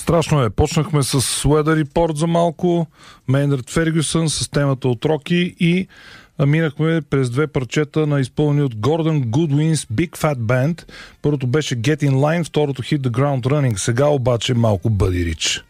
Страшно е. Почнахме с Weather Report за малко, Мейнард Фергюсън с темата от Роки и минахме през две парчета на изпълнени от Гордън Гудуинс Big Fat Band. Първото беше Get In Line, второто Hit The Ground Running. Сега обаче малко Buddy Rich.